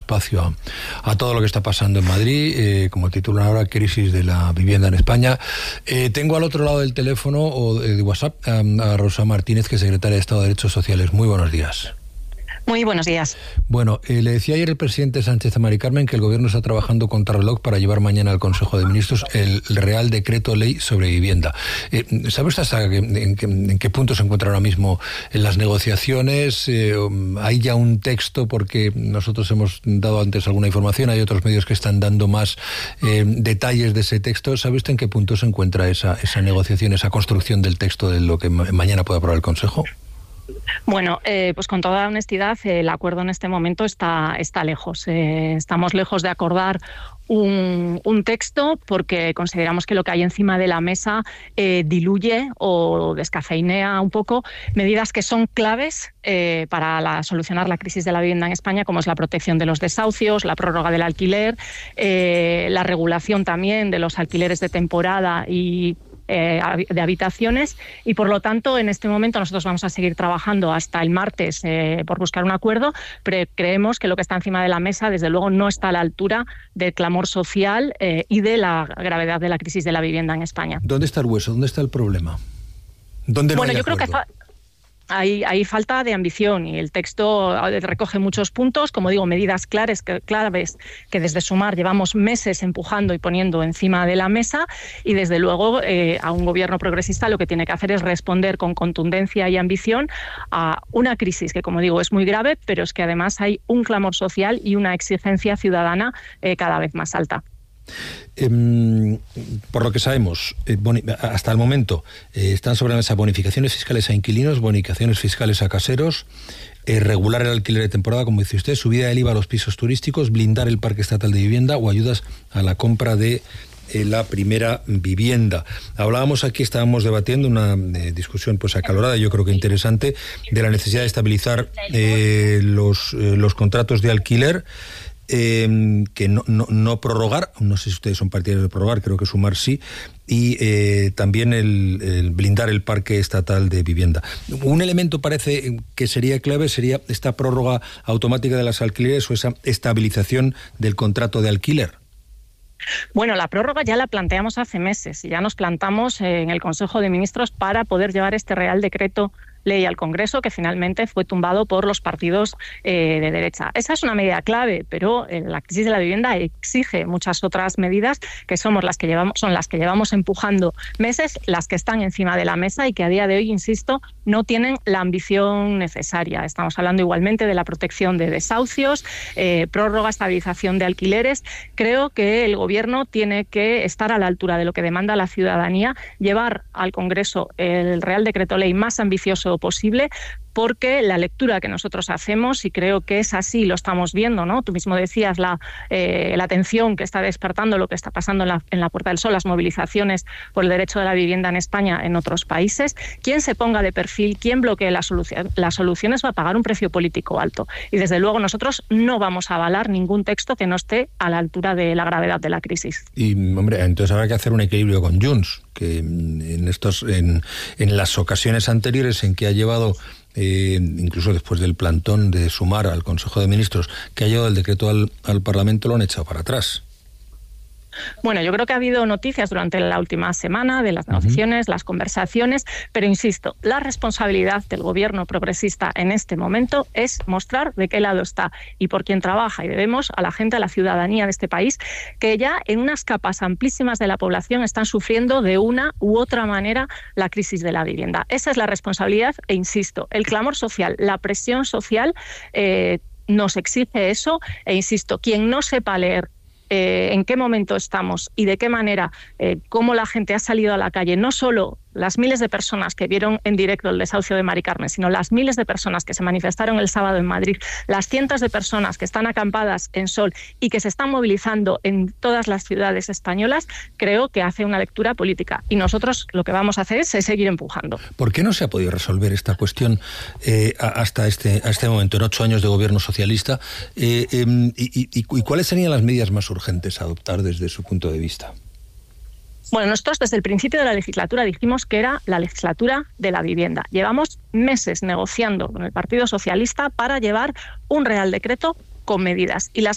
espacio a todo lo que está pasando en Madrid, como titulan ahora, crisis de la vivienda en España. Tengo al otro lado del teléfono o de WhatsApp a Rosa Martínez, que es secretaria de Estado de Derechos Sociales. Muy buenos días. Muy buenos días. Bueno, le decía ayer el presidente Sánchez a Mari Carmen que el Gobierno está trabajando contra reloj para llevar mañana al Consejo de Ministros el Real Decreto Ley sobre Vivienda. ¿Sabe usted en qué punto se encuentra ahora mismo en las negociaciones? ¿Hay ya un texto? Porque nosotros hemos dado antes alguna información, hay otros medios que están dando más detalles de ese texto. ¿Sabe usted en qué punto se encuentra esa negociación, esa construcción del texto de lo que mañana pueda aprobar el Consejo? Bueno, pues con toda honestidad, el acuerdo en este momento está lejos. Estamos lejos de acordar un texto porque consideramos que lo que hay encima de la mesa diluye o descafeinea un poco medidas que son claves para solucionar la crisis de la vivienda en España, como es la protección de los desahucios, la prórroga del alquiler, la regulación también de los alquileres de temporada y de habitaciones, y por lo tanto en este momento nosotros vamos a seguir trabajando hasta el martes por buscar un acuerdo, pero creemos que lo que está encima de la mesa desde luego no está a la altura del clamor social y de la gravedad de la crisis de la vivienda en España. ¿Dónde está el hueso? ¿Dónde está el problema? ¿Dónde no hay yo acuerdo? Creo que hay falta de ambición y el texto recoge muchos puntos, como digo, medidas claves que desde Sumar llevamos meses empujando y poniendo encima de la mesa, y desde luego a un gobierno progresista lo que tiene que hacer es responder con contundencia y ambición a una crisis que, como digo, es muy grave, pero es que además hay un clamor social y una exigencia ciudadana cada vez más alta. Por lo que sabemos, hasta el momento están sobre la mesa bonificaciones fiscales a inquilinos, bonificaciones fiscales a caseros, regular el alquiler de temporada, como dice usted, subida del IVA a los pisos turísticos, blindar el parque estatal de vivienda o ayudas a la compra de la primera vivienda. Hablábamos aquí, estábamos debatiendo una discusión pues acalorada, yo creo que interesante, de la necesidad de estabilizar los contratos de alquiler, que no prorrogar, no sé si ustedes son partidarios de prorrogar, creo que Sumar sí, y también el blindar el parque estatal de vivienda. Un elemento parece que sería clave, sería esta prórroga automática de las alquileres o esa estabilización del contrato de alquiler. Bueno, la prórroga ya la planteamos hace meses y ya nos plantamos en el Consejo de Ministros para poder llevar este Real Decreto Ley al Congreso, que finalmente fue tumbado por los partidos de derecha. Esa es una medida clave, pero la crisis de la vivienda exige muchas otras medidas que son las que llevamos empujando meses, las que están encima de la mesa y que a día de hoy, insisto, no tienen la ambición necesaria. Estamos hablando igualmente de la protección de desahucios, prórroga, estabilización de alquileres. Creo que el Gobierno tiene que estar a la altura de lo que demanda la ciudadanía, llevar al Congreso el Real Decreto Ley más ambicioso posible, porque la lectura que nosotros hacemos, y creo que es así, lo estamos viendo, ¿no? Tú mismo decías la atención que está despertando lo que está pasando en la Puerta del Sol, las movilizaciones por el derecho de la vivienda en España, en otros países. Quien se ponga de perfil, quien bloquee las soluciones va a pagar un precio político alto. Y desde luego nosotros no vamos a avalar ningún texto que no esté a la altura de la gravedad de la crisis. Y, hombre, entonces habrá que hacer un equilibrio con Junts, que en las ocasiones anteriores en que ha llevado, incluso después del plantón de Sumar al Consejo de Ministros, que ha llevado el decreto al Parlamento, lo han echado para atrás. Bueno, yo creo que ha habido noticias durante la última semana de las negociaciones, las conversaciones, pero insisto, la responsabilidad del gobierno progresista en este momento es mostrar de qué lado está y por quién trabaja, y debemos a la gente, a la ciudadanía de este país, que ya en unas capas amplísimas de la población están sufriendo de una u otra manera la crisis de la vivienda. Esa es la responsabilidad e insisto, el clamor social, la presión social nos exige eso, e insisto, quien no sepa leer en qué momento estamos y de qué manera, cómo la gente ha salido a la calle, no solo las miles de personas que vieron en directo el desahucio de Mari Carmen, sino las miles de personas que se manifestaron el sábado en Madrid, las cientos de personas que están acampadas en Sol y que se están movilizando en todas las ciudades españolas, creo que hace una lectura política. Y nosotros lo que vamos a hacer es seguir empujando. ¿Por qué no se ha podido resolver esta cuestión hasta este momento, en 8 años de gobierno socialista? ¿Y cuáles serían las medidas más urgentes a adoptar desde su punto de vista? Bueno, nosotros desde el principio de la legislatura dijimos que era la legislatura de la vivienda. Llevamos meses negociando con el Partido Socialista para llevar un Real Decreto con medidas. Y las